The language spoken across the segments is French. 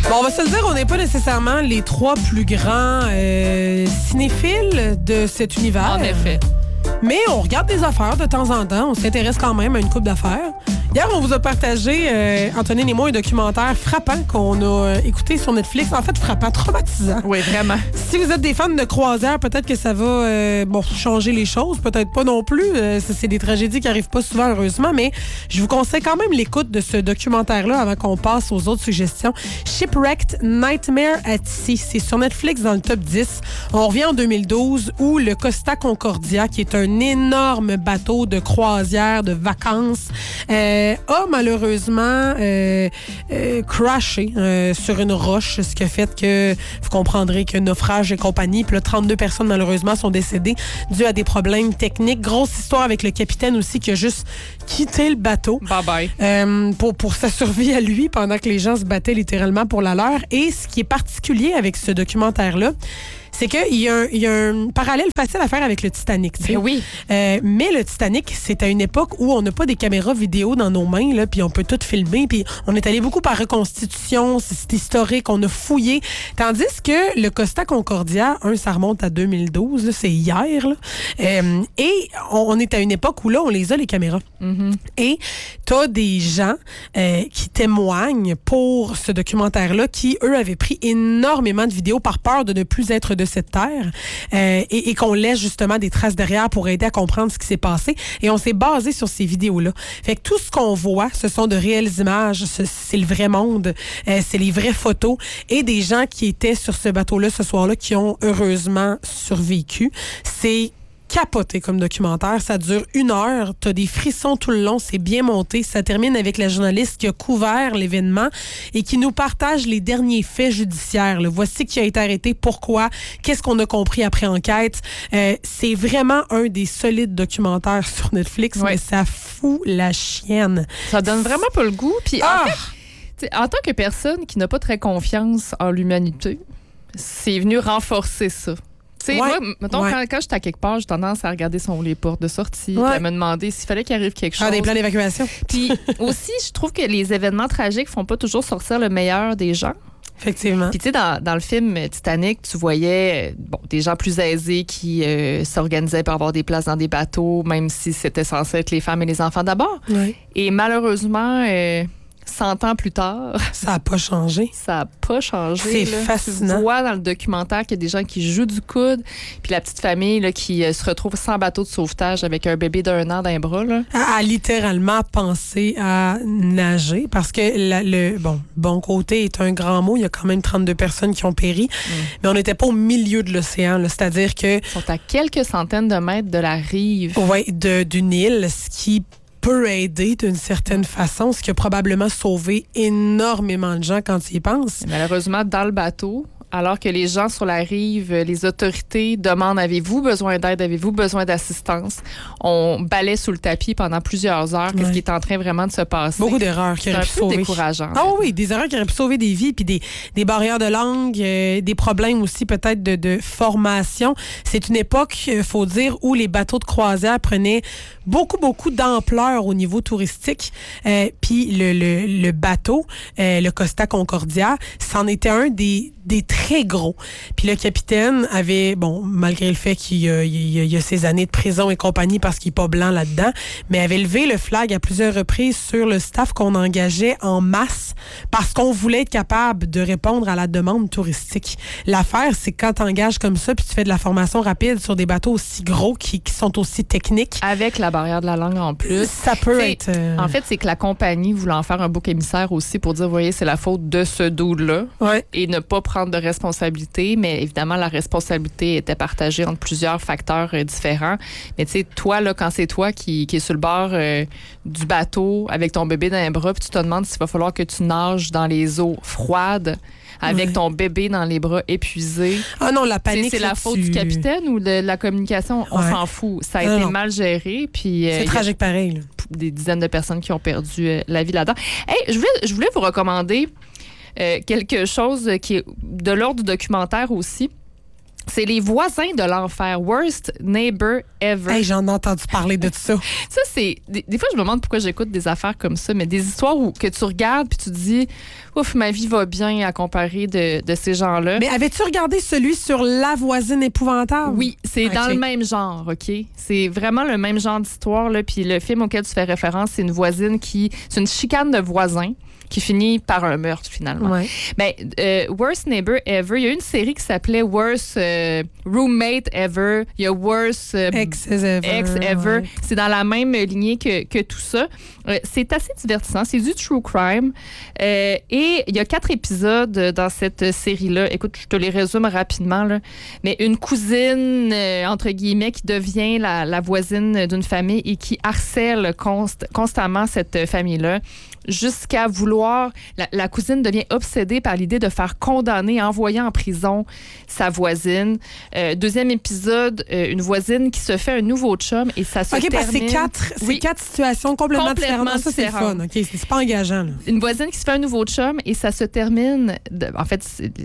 Bon, on va se le dire, on n'est pas nécessairement les trois plus grands cinéphiles de cet univers. En effet. Mais on regarde des affaires de temps en temps. On s'intéresse quand même à une couple d'affaires. Hier, on vous a partagé, Antonine et moi, un documentaire frappant qu'on a écouté sur Netflix. En fait, frappant, traumatisant. Oui, vraiment. Si vous êtes des fans de croisière, peut-être que ça va changer les choses. Peut-être pas non plus. C'est des tragédies qui arrivent pas souvent, heureusement. Mais je vous conseille quand même l'écoute de ce documentaire-là avant qu'on passe aux autres suggestions. Shipwrecked Nightmare at Sea. C'est sur Netflix dans le top 10. On revient en 2012 où le Costa Concordia, qui est un énorme bateau de croisière, de vacances, a malheureusement crashé sur une roche, ce qui a fait que vous comprendrez que naufrage et compagnie. Puis là, 32 personnes malheureusement sont décédées dû à des problèmes techniques. Grosse histoire avec le capitaine aussi qui a juste quitté le bateau. Bye bye. Pour sa survie à lui pendant que les gens se battaient littéralement pour la leur. Et ce qui est particulier avec ce documentaire-là, c'est qu'il y a un parallèle facile à faire avec le Titanic. Ben oui. Mais le Titanic, c'est à une époque où on n'a pas des caméras vidéo dans nos mains, là, puis on peut tout filmer, puis on est allé beaucoup par reconstitution, c'est historique, on a fouillé. Tandis que le Costa Concordia, ça remonte à 2012, là, c'est hier, là, et on est à une époque où là, on les a, les caméras. Mm-hmm. Et t'as des gens qui témoignent pour ce documentaire-là, qui, eux, avaient pris énormément de vidéos par peur de ne plus être de cette terre et qu'on laisse justement des traces derrière pour aider à comprendre ce qui s'est passé. Et on s'est basé sur ces vidéos-là. Fait que tout ce qu'on voit, ce sont de réelles images, c'est le vrai monde, c'est les vraies photos et des gens qui étaient sur ce bateau-là ce soir-là qui ont heureusement survécu. C'est capoté comme documentaire. Ça dure 1 heure. T'as des frissons tout le long. C'est bien monté. Ça termine avec la journaliste qui a couvert l'événement et qui nous partage les derniers faits judiciaires. Là. Voici qui a été arrêté. Pourquoi? Qu'est-ce qu'on a compris après enquête? C'est vraiment un des solides documentaires sur Netflix, mais ça fout la chienne. Ça donne vraiment pas le goût. Puis en tant que personne qui n'a pas très confiance en l'humanité, c'est venu renforcer ça. Moi, mettons, quand j'étais à quelque part, j'ai tendance à regarder les portes de sortie, à me demander s'il fallait qu'il arrive quelque chose. Des plans d'évacuation. Puis aussi, je trouve que les événements tragiques font pas toujours sortir le meilleur des gens. Effectivement. Puis tu sais, dans le film Titanic, tu voyais des gens plus aisés qui s'organisaient pour avoir des places dans des bateaux, même si c'était censé être les femmes et les enfants d'abord. Oui. Et malheureusement... 100 ans plus tard. Ça n'a pas changé. Ça n'a pas changé. C'est fascinant. Tu vois dans le documentaire qu'il y a des gens qui jouent du coude, puis la petite famille là, qui se retrouve sans bateau de sauvetage avec un bébé d'1 an dans les bras. Là. À littéralement penser à nager, parce que le bon côté est un grand mot. Il y a quand même 32 personnes qui ont péri, mais on n'était pas au milieu de l'océan. Là. C'est-à-dire que... Ils sont à quelques centaines de mètres de la rive. Oui, d'une île, ce qui peut aider d'une certaine façon, ce qui a probablement sauvé énormément de gens quand ils y pensent. Et malheureusement, dans le bateau, alors que les gens sur la rive, les autorités demandent « Avez-vous besoin d'aide? Avez-vous besoin d'assistance? » On balaie sous le tapis pendant plusieurs heures qu'est-ce qui est en train vraiment de se passer. Beaucoup d'erreurs qui auraient pu sauver. C'est décourageant. Ah oui, des erreurs qui auraient pu sauver des vies, puis des barrières de langue, des problèmes aussi peut-être de formation. C'est une époque, il faut dire, où les bateaux de croisière prenaient beaucoup d'ampleur au niveau touristique. Puis le bateau, le Costa Concordia, c'en était un des très gros. Puis le capitaine avait, malgré le fait qu'il y a ses années de prison et compagnie parce qu'il n'est pas blanc là-dedans, mais avait levé le flag à plusieurs reprises sur le staff qu'on engageait en masse parce qu'on voulait être capable de répondre à la demande touristique. L'affaire, c'est que quand tu engages comme ça puis tu fais de la formation rapide sur des bateaux aussi gros qui sont aussi techniques. Avec la barrière de la langue en plus. Ça peut être... En fait, c'est que la compagnie voulait en faire un bouc émissaire aussi pour dire, voyez, c'est la faute de ce dude-là et ne pas prendre de responsabilité, mais évidemment, la responsabilité était partagée entre plusieurs facteurs différents. Mais tu sais, toi, là, quand c'est toi qui est sur le bord du bateau avec ton bébé dans les bras, puis tu te demandes s'il va falloir que tu nages dans les eaux froides avec ton bébé dans les bras épuisé. Ah non, la panique. C'est la faute du capitaine ou de la communication? On s'en fout. Ça a été mal géré. Puis c'est tragique pareil. Là. Des dizaines de personnes qui ont perdu la vie là-dedans. Hey, je voulais vous recommander quelque chose qui est de l'ordre du documentaire aussi. C'est les voisins de l'enfer. Worst neighbor ever. Hey, j'en ai entendu parler de ça. Ça, c'est... Des fois, je me demande pourquoi j'écoute des affaires comme ça, mais des histoires que tu regardes puis tu te dis, ouf, ma vie va bien à comparer de ces gens-là. Mais avais-tu regardé celui sur la voisine épouvantable? Oui, c'est dans le même genre, OK? C'est vraiment le même genre d'histoire, là. Puis le film auquel tu fais référence, c'est une voisine c'est une chicane de voisins qui finit par un meurtre, finalement. Ouais. Mais Worst Neighbor Ever, il y a une série qui s'appelait Worst Roommate Ever. Il y a Worst Ex Ever. Ouais. C'est dans la même lignée que tout ça. C'est assez divertissant. C'est du true crime. Et il y a 4 épisodes dans cette série-là. Écoute, je te les résume rapidement, là. Mais une cousine, entre guillemets, qui devient la voisine d'une famille et qui harcèle constamment cette famille-là, jusqu'à vouloir... La cousine devient obsédée par l'idée de faire condamner, envoyer en prison sa voisine. Deuxième épisode, une voisine qui se fait un nouveau chum et ça se termine... OK, parce que c'est 4 situations complètement différentes. Ça, c'est le fun. OK, c'est pas engageant. Là. Une voisine qui se fait un nouveau chum et ça se termine... En fait,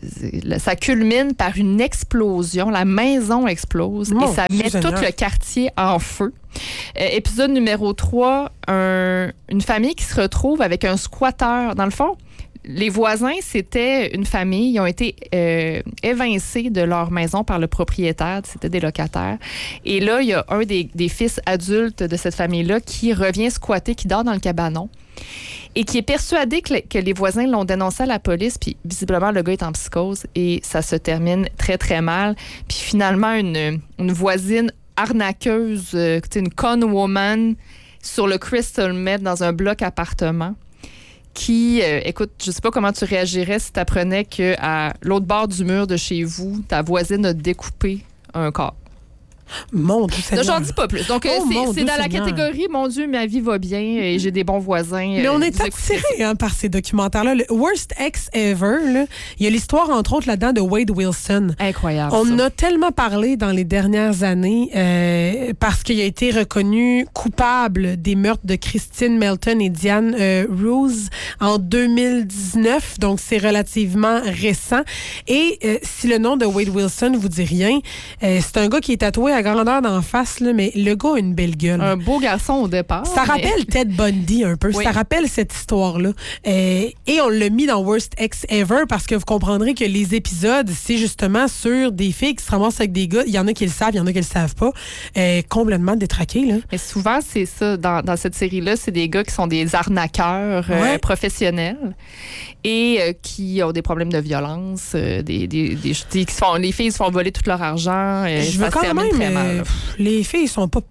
ça culmine par une explosion. La maison explose et ça met tout le quartier en feu. Épisode numéro 3, une famille qui se retrouve avec un squatteur. Dans le fond, les voisins, c'était une famille. Ils ont été évincés de leur maison par le propriétaire. C'était des locataires. Et là, il y a un des fils adultes de cette famille-là qui revient squatter, qui dort dans le cabanon et qui est persuadé que les voisins l'ont dénoncé à la police. Puis visiblement, le gars est en psychose et ça se termine très, très mal. Puis finalement, une voisine arnaqueuse, une con woman sur le Crystal Meth dans un bloc appartement qui, écoute, je sais pas comment tu réagirais si tu apprenais qu'à l'autre bord du mur de chez vous, ta voisine a découpé un corps. Mon Dieu, Seigneur. J'en dis pas plus. Donc, c'est dans la catégorie « Mon Dieu, ma vie va bien et j'ai des bons voisins ». Mais on est attirés par ces documentaires-là. Le Worst Ex Ever, là, il y a l'histoire, entre autres, là-dedans de Wade Wilson. Incroyable. On a tellement parlé dans les dernières années parce qu'il a été reconnu coupable des meurtres de Christine Melton et Diane Rose en 2019. Donc, c'est relativement récent. Et si le nom de Wade Wilson vous dit rien, c'est un gars qui est tatoué à grandeur d'en face, là, mais le gars a une belle gueule. Un beau garçon au départ. Ça rappelle Ted Bundy un peu. Oui. Ça rappelle cette histoire-là. Et on l'a mis dans Worst Ex Ever parce que vous comprendrez que les épisodes, c'est justement sur des filles qui se ramassent avec des gars. Il y en a qui le savent, il y en a qui le savent pas. Complètement détraqués, là. Mais souvent, c'est ça. Dans cette série-là, c'est des gars qui sont des arnaqueurs professionnels et qui ont des problèmes de violence. Les filles se font voler tout leur argent. Je veux quand même... les filles sont pas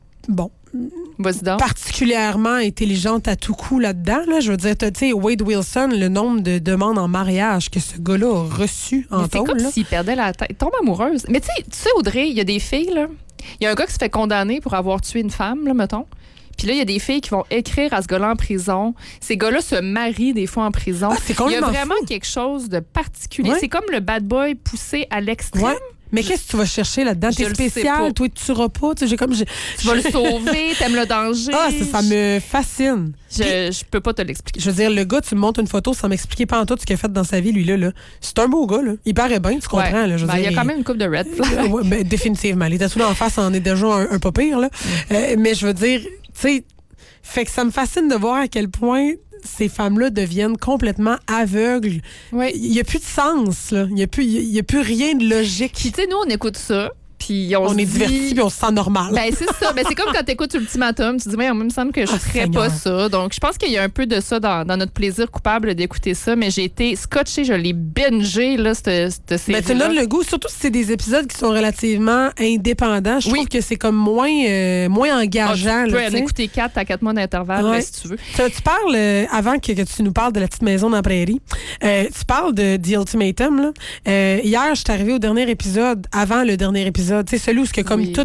particulièrement intelligentes à tout coup là-dedans. Là. Je veux dire, tu sais, Wade Wilson, le nombre de demandes en mariage que ce gars-là a reçu en tôle. C'est comme s'il perdait la tête. Il tombe amoureuse. Mais tu sais, Audrey, il y a des filles, là. Il y a un gars qui se fait condamner pour avoir tué une femme, là, mettons. Puis là, il y a des filles qui vont écrire à ce gars-là en prison. Ces gars-là se marient des fois en prison. Il y a vraiment quelque chose de particulier. Ouais. C'est comme le bad boy poussé à l'extrême. Ouais. Mais qu'est-ce que tu vas chercher là-dedans? T'es spécial, toi, tu tueras pas. Tu vas le sauver, t'aimes le danger. Ah, ça me fascine. Je peux pas te l'expliquer. Je veux dire, le gars, tu me montres une photo sans m'expliquer pas en tout ce qu'il a fait dans sa vie, lui-là. C'est un beau gars, là. Il paraît bien, tu comprends. Là, il y a quand même une couple de red flags. Ouais, définitivement. Les tatouages en face en est déjà un pas pire, là. Mais je veux dire, tu sais, fait que ça me fascine de voir à quel point ces femmes-là deviennent complètement aveugles. Oui. Il n'y a plus de sens, là. Il n'y a plus rien de logique. Puis, tu sais, nous, on écoute ça. Puis on est divertis puis on se sent normal. Ben c'est ça. Ben c'est comme quand tu écoutes Ultimatum, tu te dis mais il me semble que je ferais pas ça. Donc je pense qu'il y a un peu de ça dans notre plaisir coupable d'écouter ça, mais j'ai été scotchée, je l'ai bingé là cette série. Mais tu donnes le goût, surtout si c'est des épisodes qui sont relativement indépendants. Je trouve que c'est comme moins engageant. Tu peux en écouter 4 à 4 mois d'intervalle si tu veux. Tu parles avant que tu nous parles de la petite maison dans la prairie. Tu parles de The Ultimatum là. Hier, je suis arrivée au dernier épisode, avant le dernier épisode. Tu sais, celui où c'est comme tout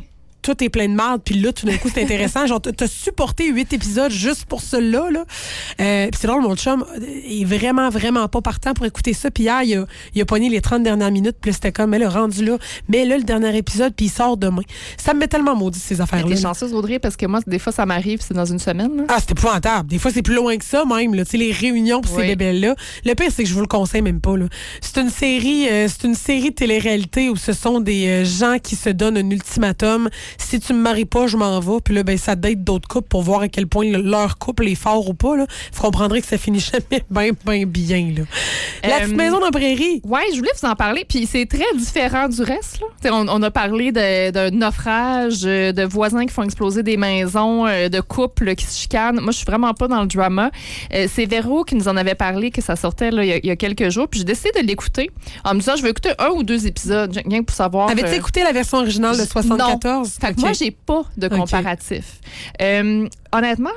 tout est plein de marde, puis là, tout d'un coup, c'est intéressant. Genre, t'as supporté 8 épisodes juste pour cela, là. Puis c'est drôle, mon chum est vraiment, vraiment pas partant pour écouter ça. Puis hier, il a pogné les 30 dernières minutes, puis là, c'était comme, mais là, rendu là, mais là, le dernier épisode, puis il sort demain. Ça me met tellement maudit, ces affaires-là. T'es chanceuse, Audrey, parce que moi, des fois, ça m'arrive, c'est dans une semaine. Là. Ah, c'est épouvantable. Des fois, c'est plus loin que ça, même, là. Tu sais, les réunions pis ces bébelles-là. Le pire, c'est que je vous le conseille même pas, là. C'est une série de télé-réalité où ce sont des gens qui se donnent un ultimatum. Si tu me maries pas, je m'en vais. Puis là, ben, ça date d'autres couples pour voir à quel point leur couple est fort ou pas, là. Vous comprendrez que ça finit jamais bien, là. La petite maison dans la prairie. Oui, je voulais vous en parler. Puis c'est très différent du reste, là. On a parlé d'un naufrage, de voisins qui font exploser des maisons, de couples qui se chicanent. Moi, je suis vraiment pas dans le drama. C'est Véro qui nous en avait parlé, que ça sortait là, il y a quelques jours. Puis j'ai décidé de l'écouter en me disant, je vais écouter 1 ou 2 épisodes, rien que pour savoir. Avais-tu écouté la version originale de 74? Non. Fait que moi, j'ai pas de comparatif. Honnêtement,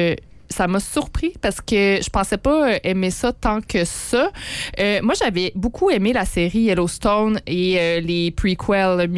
ça m'a surpris parce que je pensais pas aimer ça tant que ça. Moi, j'avais beaucoup aimé la série Yellowstone et les prequels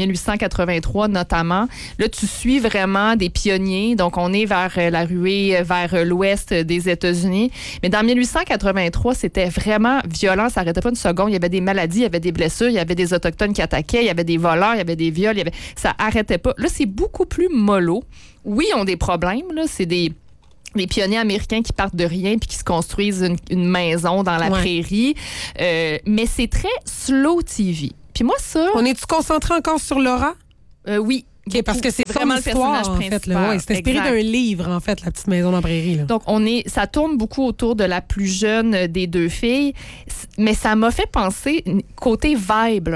1883 notamment. Là, tu suis vraiment des pionniers. Donc, on est vers la ruée, vers l'ouest des États-Unis. Mais dans 1883, c'était vraiment violent. Ça n'arrêtait pas une seconde. Il y avait des maladies, il y avait des blessures, il y avait des Autochtones qui attaquaient, il y avait des voleurs, il y avait des viols. Ça n'arrêtait pas. Là, c'est beaucoup plus mollo. Oui, ils ont des problèmes. Là, c'est des pionniers américains qui partent de rien puis qui se construisent une maison dans la prairie. Mais c'est très slow TV. Puis moi, ça... On est-tu concentré encore sur Laura? Oui. Okay, parce que c'est vraiment le personnage principal. En fait, ouais, c'est inspiré d'un livre, en fait, La petite maison dans la prairie. Là. Donc, ça tourne beaucoup autour de la plus jeune des 2 filles. Mais ça m'a fait penser, côté vibe,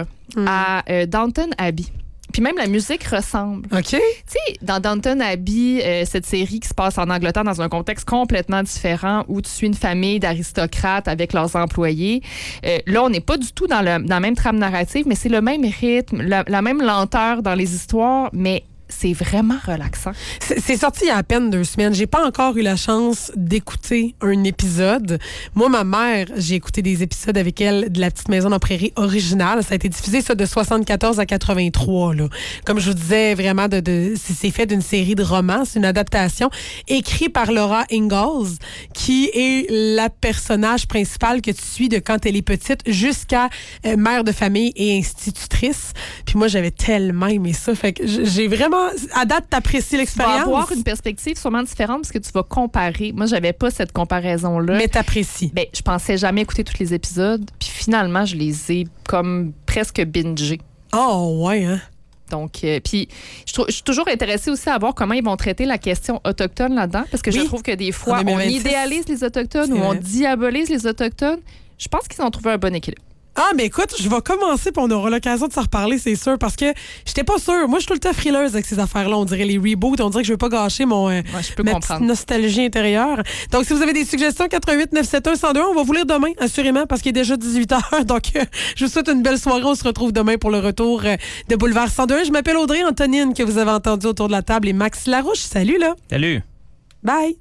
à Downton Abbey. Puis même la musique ressemble. OK. Tu sais, dans Downton Abbey, cette série qui se passe en Angleterre dans un contexte complètement différent où tu suis une famille d'aristocrates avec leurs employés. Là, on n'est pas du tout dans la même trame narrative, mais c'est le même rythme, la même lenteur dans les histoires, mais c'est vraiment relaxant. C'est sorti il y a à peine 2 semaines. J'ai pas encore eu la chance d'écouter un épisode. Moi, ma mère, j'ai écouté des épisodes avec elle de La petite maison dans la prairie originale. Ça a été diffusé, ça, de 74 à 83, là. Comme je vous disais, vraiment, c'est fait d'une série de romans. C'est une adaptation écrite par Laura Ingalls, qui est la personnage principale que tu suis de quand elle est petite jusqu'à mère de famille et institutrice. Puis moi, j'avais tellement aimé ça. Fait que j'ai vraiment... À date, t'apprécies l'expérience? Tu vas avoir une perspective sûrement différente parce que tu vas comparer. Moi, j'avais pas cette comparaison-là. Mais t'apprécies? Ben, je pensais jamais écouter tous les épisodes. Puis finalement, je les ai comme presque bingés. Oh, ouais, hein? Donc, puis je suis toujours intéressée aussi à voir comment ils vont traiter la question autochtone là-dedans. Parce que je trouve que des fois, on idéalise les Autochtones ou on diabolise les Autochtones. Je pense qu'ils ont trouvé un bon équilibre. Ah, mais écoute, je vais commencer puis on aura l'occasion de s'en reparler, c'est sûr, parce que j'étais pas sûre. Moi, je suis tout le temps frileuse avec ces affaires-là. On dirait les reboots, on dirait que je veux pas gâcher ma petite nostalgie intérieure. Donc, si vous avez des suggestions, 88 971 102, on va vous lire demain, assurément, parce qu'il est déjà 18h. Donc, je vous souhaite une belle soirée. On se retrouve demain pour le retour de Boulevard 102. Je m'appelle Audrey Antonine, que vous avez entendu autour de la table, et Max Larouche. Salut, là. Salut. Bye.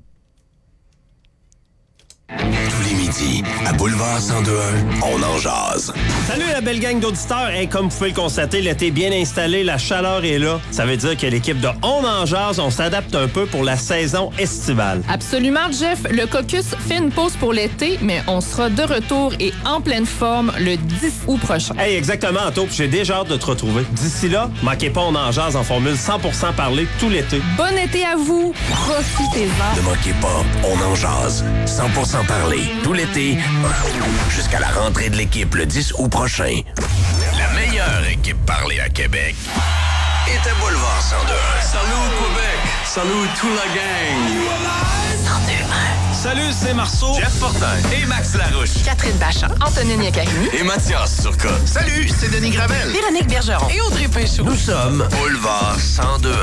Tous les midis, à Boulevard 102.1, on en jase. Salut la belle gang d'auditeurs. Hey, comme vous pouvez le constater, l'été est bien installé, la chaleur est là. Ça veut dire que l'équipe de On en jase, on s'adapte un peu pour la saison estivale. Absolument, Jeff. Le caucus fait une pause pour l'été, mais on sera de retour et en pleine forme le 10 août prochain. Hey, exactement, Anto. J'ai déjà hâte de te retrouver. D'ici là, manquez pas On en jase en formule 100% parlé tout l'été. Bon été à vous. Profitez-en. Ne manquez pas On en jase. 100% parler tout l'été jusqu'à la rentrée de l'équipe le 10 août prochain. La meilleure équipe parlée à Québec est à Boulevard 102.1. Salut Québec! Salut toute la gang! 102.1. Salut, c'est Marceau, Jeff Fortin et Max Larouche. Catherine Bachand, Antonine Yaccarini Et Mathias Turcotte. Salut, c'est Denis Gravel. Véronique Bergeron et Audrey Peugeot. Nous sommes Boulevard 102.1.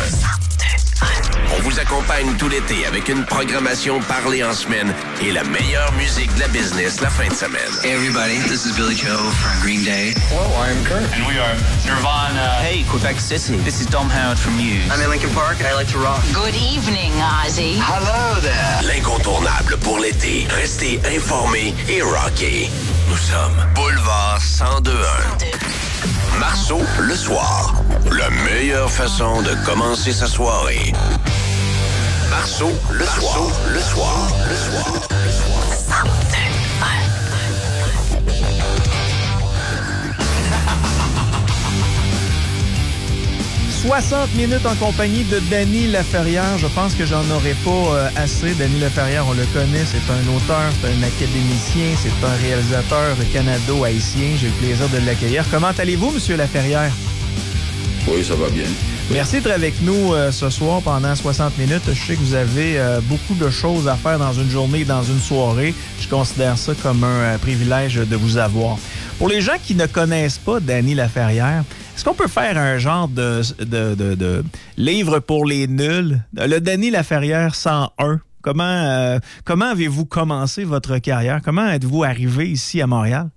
On vous accompagne tout l'été avec une programmation parlée en semaine et la meilleure musique de la business la fin de semaine. Hey everybody, this is Billy Joe from Green Day. Hello, I'm Kurt. And we are Nirvana. Hey, Quebec City. This is Dom Howard from Muse. I'm in Lincoln Park and I like to rock. Good evening, Ozzy. Hello there. L'incontournable pour l'été. Restez informés et rockés. Nous sommes Boulevard 102.1. Marceau, le soir. La meilleure façon de commencer sa soirée. Marceau, le soir. Le soir. 60 minutes en compagnie de Danny Laferrière. Je pense que j'en aurais pas assez. Danny Laferrière, on le connaît, c'est un auteur, c'est un académicien, c'est un réalisateur canado-haïtien. J'ai le plaisir de l'accueillir. Comment allez-vous, Monsieur Laferrière? Oui, ça va bien. Merci d'être avec nous ce soir pendant 60 minutes. Je sais que vous avez beaucoup de choses à faire dans une journée et dans une soirée. Je considère ça comme un privilège de vous avoir. Pour les gens qui ne connaissent pas Danny Laferrière, est-ce qu'on peut faire un genre de livre pour les nuls? Le Danny Laferrière 101. Comment avez-vous commencé votre carrière? Comment êtes-vous arrivé ici à Montréal?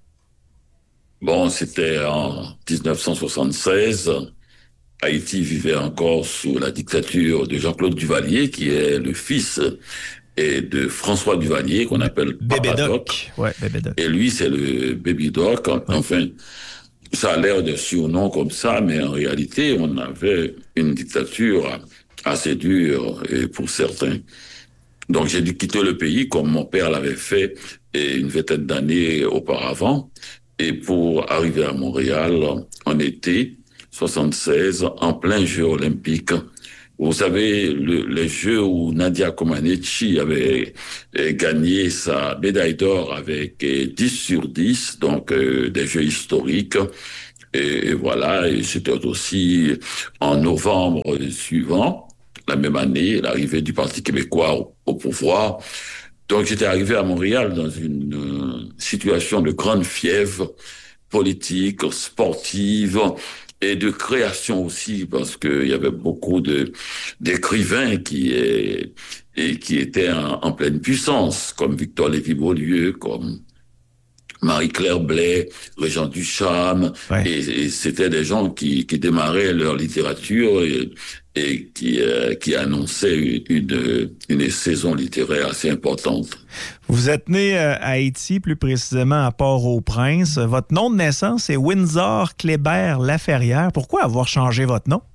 Bon, c'était en 1976. Haïti vivait encore sous la dictature de Jean-Claude Duvalier, qui est le fils de François Duvalier, qu'on appelle Papa Doc. Ouais, Bébé Doc. Et lui, c'est le Baby Doc. Enfin, ça a l'air de surnom comme ça, mais en réalité, on avait une dictature assez dure pour certains. Donc, j'ai dû quitter le pays comme mon père l'avait fait une vingtaine d'années auparavant. Et pour arriver à Montréal en été 76, en plein jeu olympique. Vous savez, les jeux où Nadia Comaneci avait gagné sa médaille d'or avec 10 sur 10, donc des jeux historiques. Et voilà, et c'était aussi en novembre suivant, la même année, l'arrivée du Parti québécois au pouvoir. Donc j'étais arrivé à Montréal dans une situation de grande fièvre politique, sportive, et de création aussi, parce qu'il y avait beaucoup d'écrivains qui étaient en pleine puissance, comme Victor Lévy-Beaulieu, comme Marie-Claire Blais, Régent Duchâme, ouais. Et c'était des gens qui démarraient leur littérature et qui annonçaient une saison littéraire assez importante. Vous êtes né à Haïti, plus précisément à Port-au-Prince. Votre nom de naissance est Windsor Kléber Laferrière. Pourquoi avoir changé votre nom?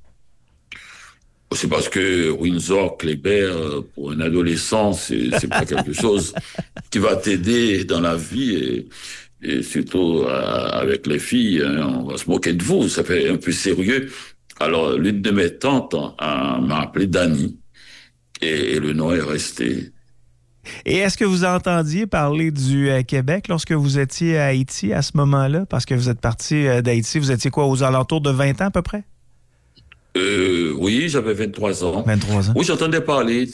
C'est parce que Windsor Kléber, pour un adolescent, c'est pas quelque chose qui va t'aider dans la vie et surtout avec les filles, hein, on va se moquer de vous, ça fait un peu sérieux. Alors, l'une de mes tantes m'a appelé Danny et le nom est resté. Et est-ce que vous entendiez parler du Québec lorsque vous étiez à Haïti à ce moment-là? Parce que vous êtes parti d'Haïti, vous étiez quoi, aux alentours de 20 ans à peu près? Oui, j'avais 23 ans. 23 ans. Oui, j'entendais parler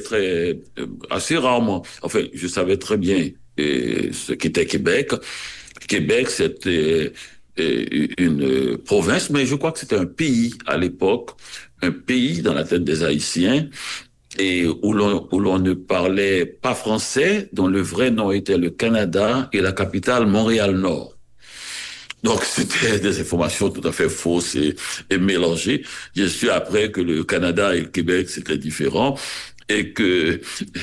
assez rarement. Enfin, je savais très bien ce qu'était Québec. Québec, c'était une province, mais je crois que c'était un pays à l'époque, un pays dans la tête des Haïtiens, et où l'on ne parlait pas français, dont le vrai nom était le Canada et la capitale Montréal-Nord. Donc, c'était des informations tout à fait fausses et mélangées. J'ai su après que le Canada et le Québec, c'était différent et que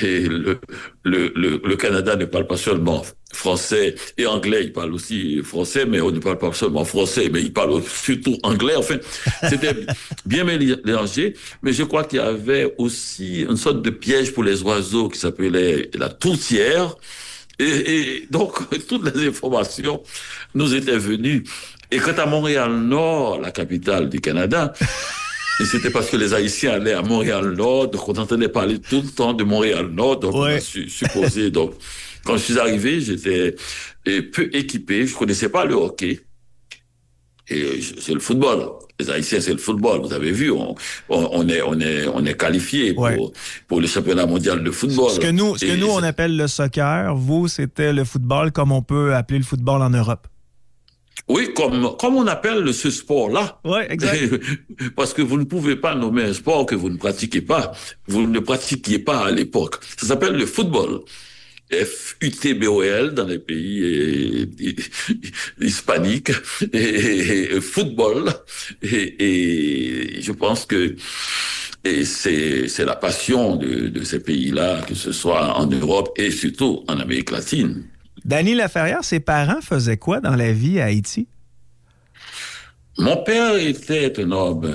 le Canada ne parle pas seulement français et anglais, il parle aussi français, mais on ne parle pas seulement français, mais il parle surtout anglais. Enfin, c'était bien mélangé, mais je crois qu'il y avait aussi une sorte de piège pour les oiseaux qui s'appelait la tourtière. Et donc, toutes les informations nous étaient venues. Et quant à Montréal-Nord, la capitale du Canada, et c'était parce que les Haïtiens allaient à Montréal-Nord, donc on entendait parler tout le temps de Montréal-Nord, donc ouais. On a supposé. Donc, quand je suis arrivé, j'étais peu équipé, je connaissais pas le hockey. Et c'est le football. Les Haïtiens, c'est le football. Vous avez vu, on est qualifié pour le championnat mondial de football. Ce que nous, on appelle le soccer, vous, c'était le football comme on peut appeler le football en Europe. Oui, comme on appelle ce sport-là. Oui, exact. Parce que vous ne pouvez pas nommer un sport que vous ne pratiquez pas. Vous ne pratiquiez pas à l'époque. Ça s'appelle le football. F-U-T-B-O-L dans les pays hispaniques et football et je pense que c'est la passion de ces pays-là, que ce soit en Europe et surtout en Amérique latine. Danny Laferrière, ses parents faisaient quoi dans la vie à Haïti? Mon père était un homme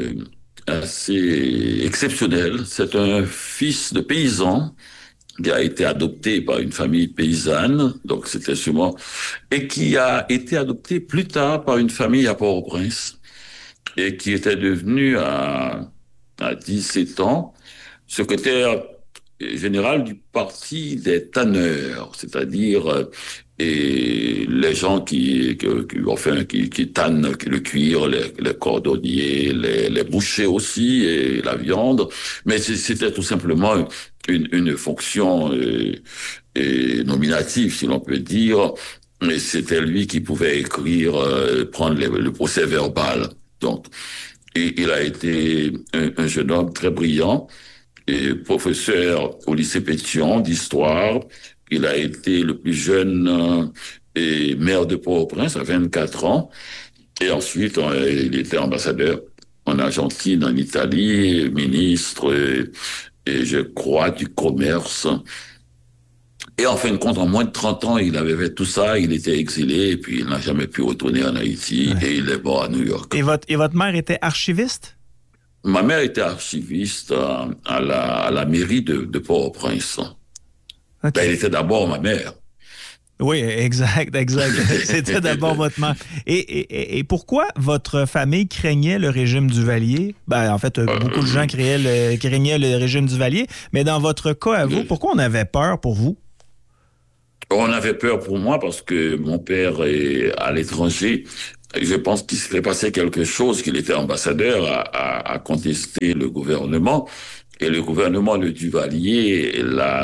assez exceptionnel. C'est un fils de paysan qui a été adopté par une famille paysanne, donc c'était sûrement, et qui a été adopté plus tard par une famille à Port-au-Prince, et qui était devenu à 17 ans secrétaire général du parti des tanneurs, c'est-à-dire et les gens qui tannent le cuir, les cordonniers, les bouchers aussi, et la viande, mais c'était tout simplement une fonction nominative, si l'on peut dire, mais c'était lui qui pouvait écrire, prendre le procès verbal. Donc, il a été un jeune homme très brillant, et professeur au lycée Pétion d'histoire. Il a été le plus jeune et maire de Port-au-Prince à 24 ans. Et ensuite, il était ambassadeur en Argentine, en Italie, ministre, et je crois du commerce. Et en fin de compte, en moins de 30 ans, il avait fait tout ça, il était exilé, et puis il n'a jamais pu retourner en Haïti, et il est mort à New York. Et votre mère était archiviste? Ma mère était archiviste à la mairie de Port-au-Prince. Okay. Ben, elle était d'abord ma mère. Oui, exact. C'était d'abord votre mère. Et pourquoi votre famille craignait le régime Duvalier? Ben, en fait, beaucoup de gens craignaient le régime Duvalier, mais dans votre cas à vous, pourquoi on avait peur pour vous? On avait peur pour moi parce que mon père est à l'étranger. Je pense qu'il s'était passé quelque chose, qu'il était ambassadeur à contester le gouvernement. Et le gouvernement de Duvalier,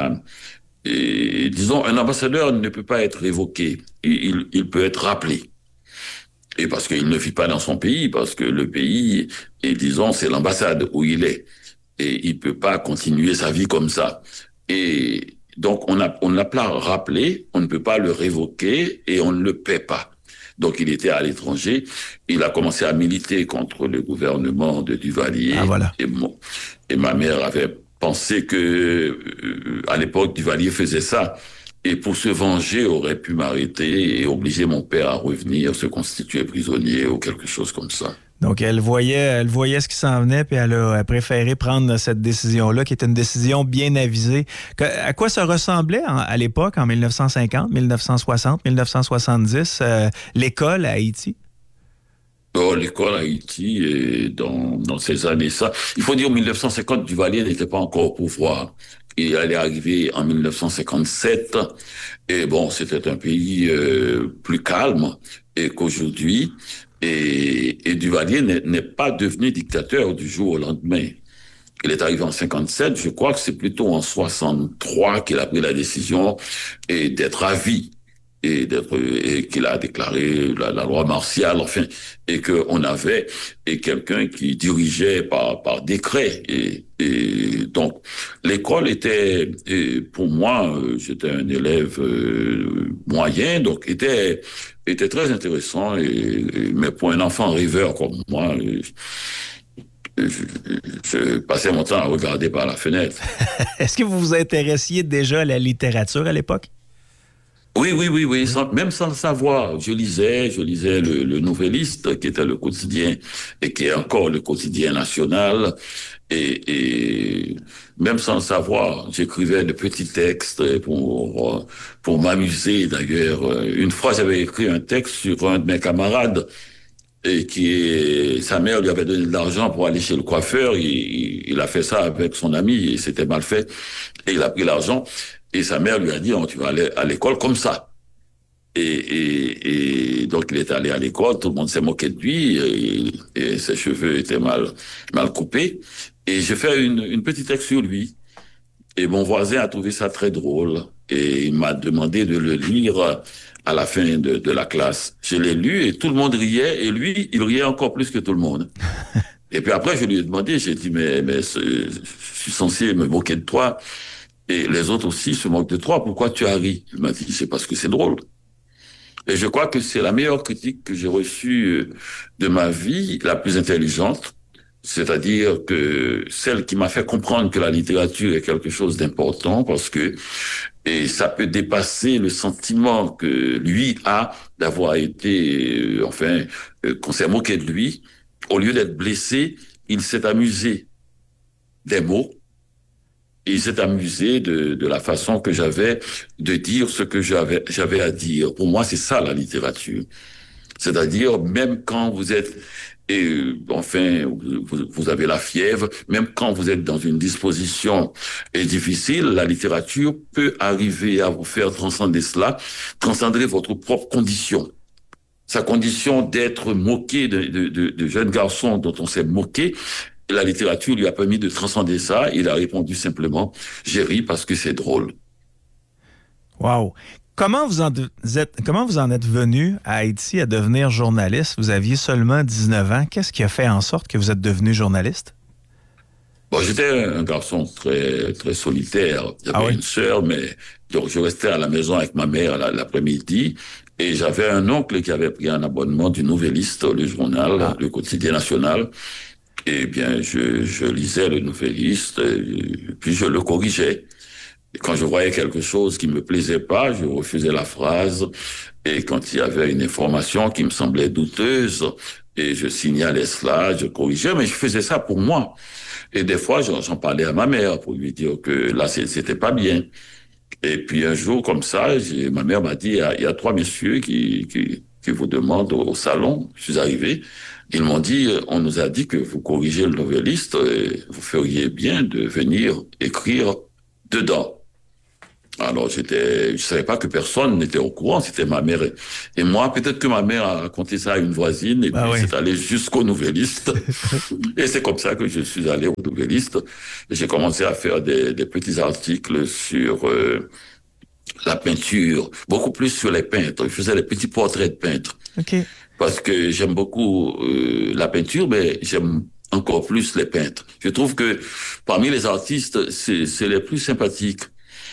disons, un ambassadeur ne peut pas être révoqué. Il peut être rappelé. Et parce qu'il ne vit pas dans son pays, parce que le pays, et disons, c'est l'ambassade où il est. Et il peut pas continuer sa vie comme ça. Et donc, on ne l'a pas rappelé, on ne peut pas le révoquer et on ne le paie pas. Donc, il était à l'étranger. Il a commencé à militer contre le gouvernement de Duvalier. Ah, voilà. Et ma mère avait pensé que, à l'époque, Duvalier faisait ça. Et pour se venger, aurait pu m'arrêter et obliger mon père à revenir, se constituer prisonnier ou quelque chose comme ça. Donc, elle voyait ce qui s'en venait, puis elle a préféré prendre cette décision-là, qui était une décision bien avisée. À quoi ça ressemblait à l'époque, en 1950, 1960, 1970, l'école à Haïti? Oh, l'école à Haïti, dans ces années, ça. Il faut dire, 1950, Duvalier n'était pas encore au pouvoir. Il allait arriver en 1957. Et bon, c'était un pays plus calme qu'aujourd'hui. Et Duvalier n'est pas devenu dictateur du jour au lendemain. Il est arrivé en 57, je crois que c'est plutôt en 63 qu'il a pris la décision d'être à vie et qu'il a déclaré la loi martiale, enfin, et qu'on avait quelqu'un qui dirigeait par décret. Et donc, l'école était, pour moi, j'étais un élève moyen, donc était très intéressant, mais pour un enfant rêveur comme moi, je passais mon temps à regarder par la fenêtre. Est-ce que vous vous intéressiez déjà à la littérature à l'époque? Oui, même sans le savoir. Je lisais le Nouvelliste, qui était le quotidien, et qui est encore le quotidien national, et même sans le savoir, j'écrivais de petits textes pour m'amuser. D'ailleurs, une fois, j'avais écrit un texte sur un de mes camarades, et sa mère lui avait donné de l'argent pour aller chez le coiffeur. Il a fait ça avec son ami, et c'était mal fait, et il a pris l'argent. Et sa mère lui a dit, tu vas aller à l'école comme ça. Et donc, il est allé à l'école, tout le monde s'est moqué de lui, et ses cheveux étaient mal coupés. Et j'ai fait une petite texte sur lui. Et mon voisin a trouvé ça très drôle. Et il m'a demandé de le lire à la fin de la classe. Je l'ai lu et tout le monde riait. Et lui, il riait encore plus que tout le monde. Et puis après, je lui ai demandé, j'ai dit, mais je suis censé me moquer de toi. Et les autres aussi se moquent de toi. Pourquoi tu as ri? Il m'a dit, c'est parce que c'est drôle. Et je crois que c'est la meilleure critique que j'ai reçue de ma vie, la plus intelligente. C'est-à-dire que celle qui m'a fait comprendre que la littérature est quelque chose d'important parce que ça peut dépasser le sentiment que lui a d'avoir été, qu'on s'est moqué de lui. Au lieu d'être blessé, il s'est amusé des mots. Et il s'est amusé de la façon que j'avais de dire ce que j'avais à dire. Pour moi, c'est ça la littérature. C'est-à-dire, même quand vous êtes, vous avez la fièvre, même quand vous êtes dans une disposition difficile, la littérature peut arriver à vous faire transcender cela, transcender votre propre condition. Sa condition d'être moqué de jeunes garçons dont on s'est moqué, la littérature lui a permis de transcender ça. Il a répondu simplement « J'ai ri parce que c'est drôle ». Wow. Comment vous en êtes venu à Haïti à devenir journaliste? Vous aviez seulement 19 ans. Qu'est-ce qui a fait en sorte que vous êtes devenu journaliste? Bon, j'étais un garçon très, très solitaire. J'avais une sœur, mais donc je restais à la maison avec ma mère l'après-midi. Et j'avais un oncle qui avait pris un abonnement du Nouvelliste, le journal, le quotidien national. Eh bien, je lisais le Nouvelliste, puis je le corrigeais. Et quand je voyais quelque chose qui me plaisait pas, je refusais la phrase. Et quand il y avait une information qui me semblait douteuse, et je signalais cela, je corrigeais, mais je faisais ça pour moi. Et des fois, j'en parlais à ma mère pour lui dire que là, c'était pas bien. Et puis un jour, comme ça, ma mère m'a dit, il y a 3 messieurs qui vous demandent au salon. Je suis arrivé. Ils m'ont dit, on nous a dit que vous corrigez le Nouvelliste et vous feriez bien de venir écrire dedans. Alors je savais pas que personne n'était au courant, c'était ma mère et moi. Peut-être que ma mère a raconté ça à une voisine et puis c'est allé jusqu'au Nouvelliste. Et c'est comme ça que je suis allé au Nouvelliste. J'ai commencé à faire des petits articles sur la peinture, beaucoup plus sur les peintres. Je faisais des petits portraits de peintres. Okay. Parce que j'aime beaucoup la peinture, mais j'aime encore plus les peintres. Je trouve que parmi les artistes, c'est les plus sympathiques.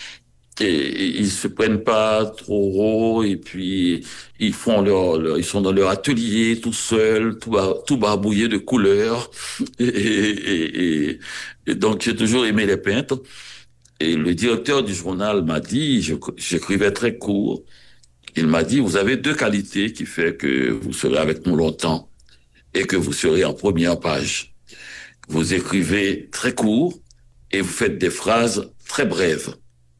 Et ils se prennent pas trop haut et puis ils font ils sont dans leur atelier tout seuls, tout barbouillé de couleurs. Et donc j'ai toujours aimé les peintres. Et le directeur du journal m'a dit, j'écrivais très court. Il m'a dit, vous avez 2 qualités qui fait que vous serez avec nous longtemps et que vous serez en première page. Vous écrivez très court et vous faites des phrases très brèves.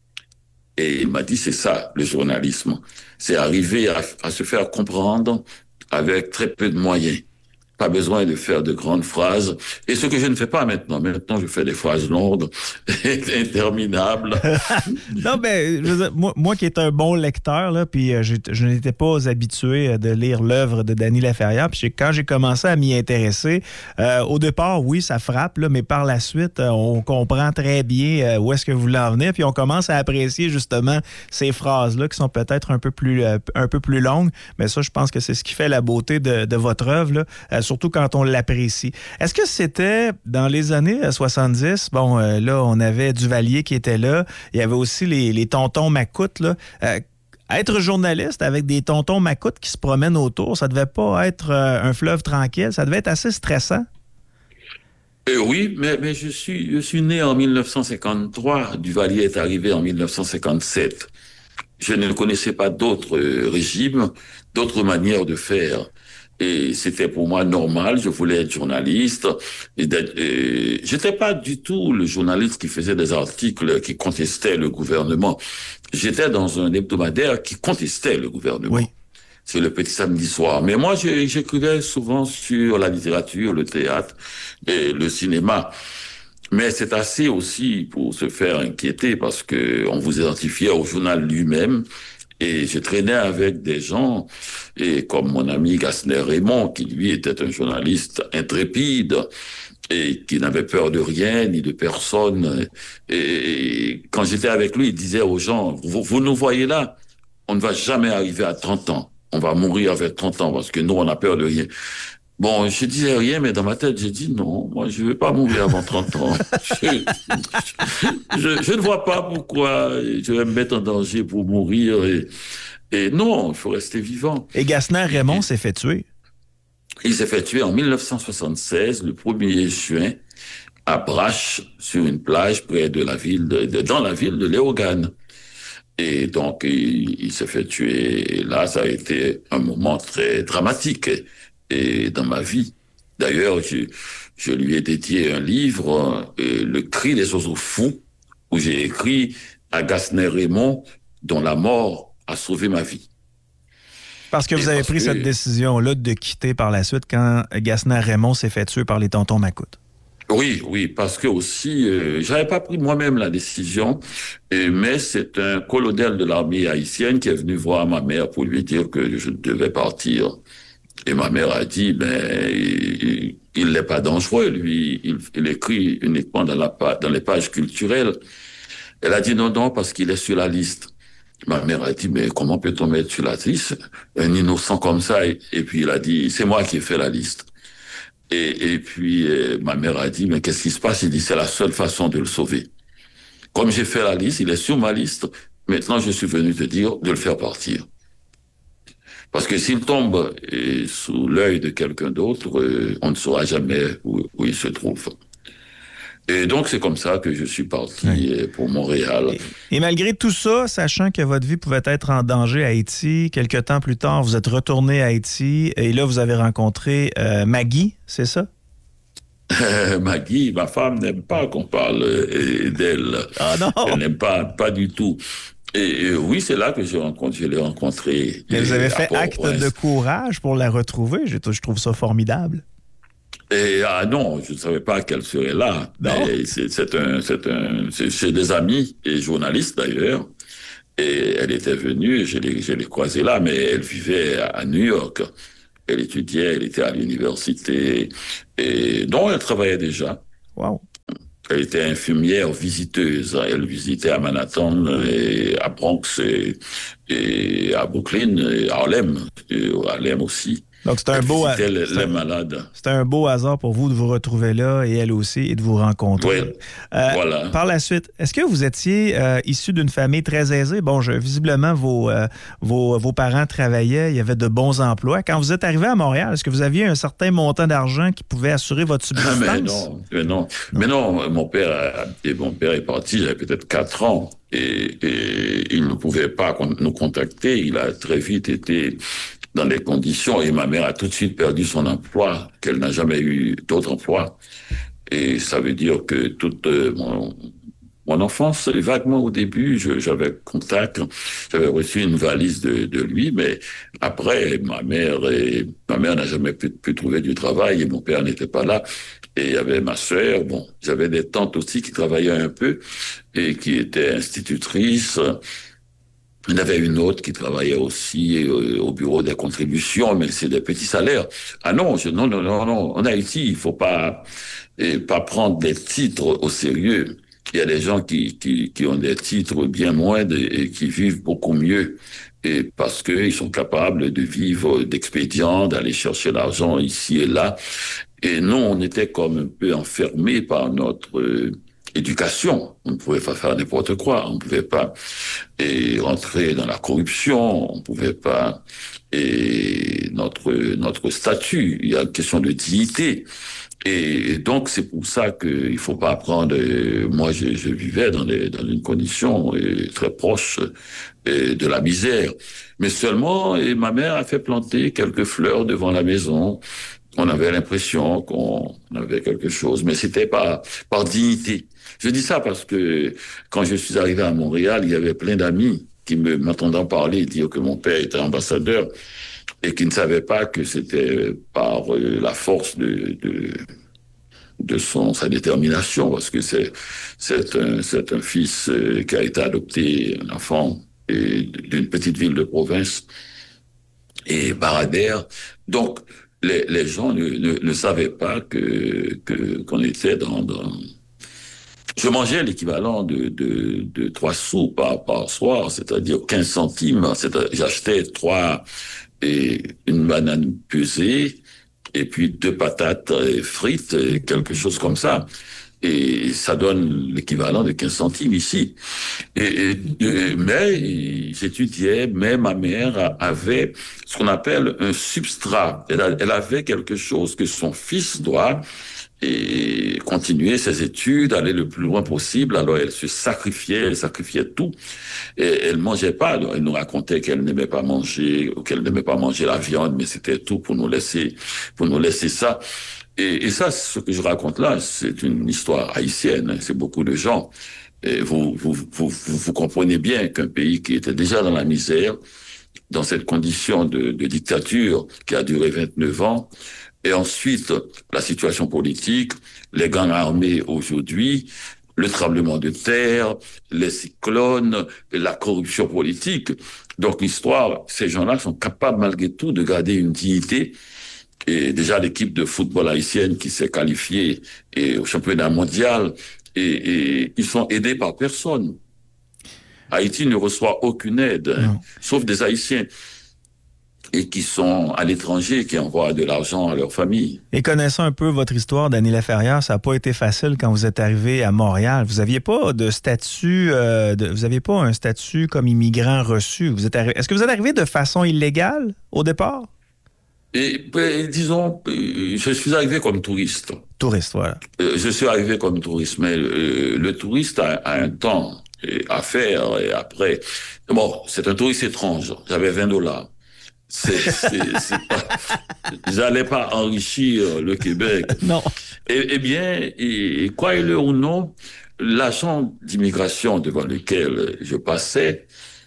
Et il m'a dit, c'est ça, le journalisme. C'est arriver à se faire comprendre avec très peu de moyens. Pas besoin de faire de grandes phrases. Et ce que je ne fais pas maintenant. Maintenant, je fais des phrases longues, interminables. Non, ben, je veux dire, moi qui est un bon lecteur, là, puis je n'étais pas habitué de lire l'œuvre de Dany Laferrière. Puis quand j'ai commencé à m'y intéresser, au départ, oui, ça frappe, là, mais par la suite, on comprend très bien où est-ce que vous voulez en venir. Puis on commence à apprécier justement ces phrases-là qui sont peut-être un peu plus longues. Mais ça, je pense que c'est ce qui fait la beauté de votre œuvre, là. Surtout quand on l'apprécie. Est-ce que c'était dans les années 70? Bon, là, on avait Duvalier qui était là. Il y avait aussi les tontons macoutes, là. Être journaliste avec des tontons macoutes qui se promènent autour, ça devait pas être un fleuve tranquille. Ça devait être assez stressant. Oui, mais je suis né en 1953. Duvalier est arrivé en 1957. Je ne connaissais pas d'autres régimes, d'autres manières de faire. Et c'était pour moi normal, je voulais être journaliste. J'étais pas du tout le journaliste qui faisait des articles qui contestaient le gouvernement. J'étais dans un hebdomadaire qui contestait le gouvernement. Oui. C'est le Petit Samedi Soir. Mais moi, j'écrivais souvent sur la littérature, le théâtre et le cinéma. Mais c'est assez aussi pour se faire inquiéter parce que on vous identifiait au journal lui-même. Et je traînais avec des gens, et comme mon ami Gassner Raymond, qui lui était un journaliste intrépide, et qui n'avait peur de rien, ni de personne. Et quand j'étais avec lui, il disait aux gens, vous nous voyez là, on ne va jamais arriver à 30 ans. On va mourir avec 30 ans, parce que nous, on a peur de rien. Bon, je disais rien, mais dans ma tête, j'ai dit non, moi, je vais pas mourir avant 30 ans. Je ne vois pas pourquoi je vais me mettre en danger pour mourir. Et non, il faut rester vivant. Et Gassner Raymond s'est fait tuer. Il s'est fait tuer en 1976, le 1er juin, à Brache, sur une plage près de la ville dans la ville de Léogane. Et donc, il s'est fait tuer. Et là, ça a été un moment très dramatique dans ma vie. D'ailleurs, je lui ai dédié un livre, Le cri des oiseaux fous, où j'ai écrit à Gassenay-Raymond, dont la mort a sauvé ma vie. Parce que vous avez pris cette décision-là de quitter par la suite quand Gassenay-Raymond s'est fait tuer par les tontons Macoutes. Oui, parce que aussi, j'avais pas pris moi-même la décision, mais c'est un colonel de l'armée haïtienne qui est venu voir ma mère pour lui dire que je devais partir. Et ma mère a dit, il n'est pas dangereux, lui, il écrit uniquement dans les pages culturelles. Elle a dit non, parce qu'il est sur la liste. Ma mère a dit, mais comment peut-on mettre sur la liste un innocent comme ça? Et puis il a dit, c'est moi qui ai fait la liste. Et puis, ma mère a dit, mais qu'est-ce qui se passe? Il dit, c'est la seule façon de le sauver. Comme j'ai fait la liste, il est sur ma liste. Maintenant, je suis venu te dire de le faire partir. Parce que s'il tombe sous l'œil de quelqu'un d'autre, on ne saura jamais où il se trouve. Et donc, c'est comme ça que je suis parti pour Montréal. Et malgré tout ça, sachant que votre vie pouvait être en danger à Haïti, quelques temps plus tard, vous êtes retourné à Haïti et là, vous avez rencontré Maggie, c'est ça? Maggie, ma femme, n'aime pas qu'on parle d'elle. Ah non? Elle n'aime pas du tout. Et oui, c'est là que je l'ai rencontrée. Mais vous avez fait acte de courage pour la retrouver. Je trouve ça formidable. Et non, je ne savais pas qu'elle serait là. Non. Mais c'est des amis et journalistes d'ailleurs. Et elle était venue, je l'ai croisée là, mais elle vivait à New York. Elle étudiait, elle était à l'université. Et donc, elle travaillait déjà. Wow. Elle était infirmière visiteuse. Elle visitait à Manhattan, et à Bronx, et à Brooklyn, et à Harlem aussi. Donc, c'est un beau hasard pour vous de vous retrouver là et elle aussi et de vous rencontrer. Oui, voilà. Par la suite, est-ce que vous étiez issu d'une famille très aisée? Bon, visiblement, vos parents travaillaient, il y avait de bons emplois. Quand vous êtes arrivé à Montréal, est-ce que vous aviez un certain montant d'argent qui pouvait assurer votre subsistance? Mais non, mon père est parti, j'avais peut-être 4 ans. Et il ne pouvait pas nous contacter. Il a très vite été dans les conditions, et ma mère a tout de suite perdu son emploi, qu'elle n'a jamais eu d'autre emploi. Et ça veut dire que toute mon enfance, vaguement au début, j'avais contact, j'avais reçu une valise de lui, mais après, ma mère n'a jamais pu trouver du travail, et mon père n'était pas là. Et il y avait ma sœur, j'avais des tantes aussi qui travaillaient un peu, et qui étaient institutrices. Il y en avait une autre qui travaillait aussi au bureau des contributions, mais c'est des petits salaires. Ah non, non. En Haïti, il faut pas prendre des titres au sérieux. Il y a des gens qui ont des titres bien moindres et qui vivent beaucoup mieux. Et parce qu'ils sont capables de vivre d'expédients, d'aller chercher l'argent ici et là. Et nous, on était comme un peu enfermés par notre éducation. On ne pouvait pas faire n'importe quoi. On ne pouvait pas rentrer dans la corruption. On ne pouvait pas. Et notre statut, il y a une question de dignité. Et donc, c'est pour ça qu'il ne faut pas apprendre. Moi, je vivais dans une condition très proche de la misère. Mais seulement, ma mère a fait planter quelques fleurs devant la maison. On avait l'impression qu'on avait quelque chose, mais c'était par dignité. Je dis ça parce que quand je suis arrivé à Montréal, il y avait plein d'amis qui m'entendant parler, dire que mon père était ambassadeur et qui ne savaient pas que c'était par la force de sa détermination, parce que c'est un fils qui a été adopté, un enfant d'une petite ville de province et baradère. Donc, les gens ne savaient pas qu'on était dans... Je mangeais l'équivalent de 3 sous par soir, c'est-à-dire 15 centimes. J'achetais une banane pesée, et puis 2 patates frites, quelque chose comme ça. Et ça donne l'équivalent de 15 centimes ici. Mais j'étudiais, mais ma mère avait ce qu'on appelle un substrat. Elle avait quelque chose que son fils doit et continuer ses études, aller le plus loin possible. Alors elle sacrifiait tout. Et elle mangeait pas. Elle nous racontait qu'elle n'aimait pas manger, ou qu'elle n'aimait pas manger la viande, mais c'était tout pour nous laisser ça. Et ça, ce que je raconte là, c'est une histoire haïtienne. C'est beaucoup de gens. Et vous comprenez bien qu'un pays qui était déjà dans la misère, dans cette condition de dictature qui a duré 29 ans, et ensuite la situation politique, les gangs armés aujourd'hui, le tremblement de terre, les cyclones, la corruption politique. Donc l'histoire, ces gens-là sont capables malgré tout de garder une dignité. Et déjà l'équipe de football haïtienne qui s'est qualifiée au championnat mondial, et ils sont aidés par personne. Haïti ne reçoit aucune aide, sauf des Haïtiens et qui sont à l'étranger, qui envoient de l'argent à leur famille. Et connaissant un peu votre histoire, Danny Laferrière, ça n'a pas été facile quand vous êtes arrivé à Montréal. Vous n'aviez pas de statut, vous n'aviez pas un statut comme immigrant reçu. Est-ce que vous êtes arrivé de façon illégale au départ? Disons, je suis arrivé comme touriste. Touriste, voilà. Je suis arrivé comme touriste, mais le touriste a un temps à faire, et après... Bon, c'est un touriste étrange. J'avais $20. J'allais pas enrichir le Québec. Non. Eh bien, croyez-le ou non, l'agent d'immigration devant lequel je passais,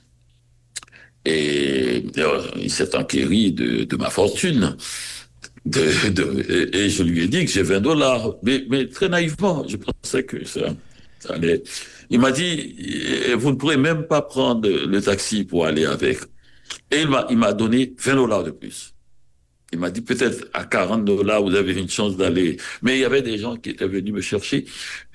et il s'est enquéri de ma fortune. Et je lui ai dit que j'ai $20. Mais très naïvement, je pensais que ça allait. Il m'a dit, vous ne pourrez même pas prendre le taxi pour aller avec. Et il m'a donné $20 de plus. Il m'a dit, peut-être à $40, vous avez une chance d'aller. Mais il y avait des gens qui étaient venus me chercher.